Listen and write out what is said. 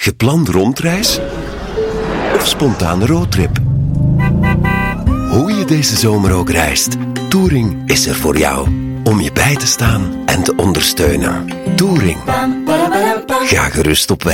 Gepland rondreis of spontane roadtrip? Hoe je deze zomer ook reist, Touring is er voor jou. Om je bij te staan en te ondersteunen. Touring. Ga gerust op weg.